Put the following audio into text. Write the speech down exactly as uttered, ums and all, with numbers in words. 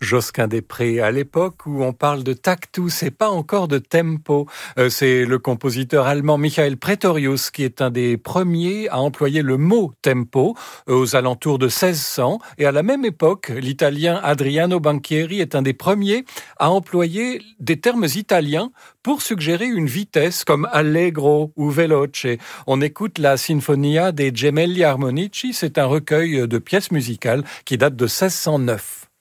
Josquin des Prés, à l'époque où on parle de tactus et pas encore de tempo. Euh, c'est le compositeur allemand Michael Praetorius qui est un des premiers à employer le mot tempo euh, aux alentours de seize cents. Et à la même époque, l'italien Adriano Banchieri est un des premiers à employer des termes italiens pour suggérer une vitesse comme allegro ou veloce. On écoute la Sinfonia dei Gemelli Armonici, c'est un recueil de pièces musicales qui date de seize cent neuf.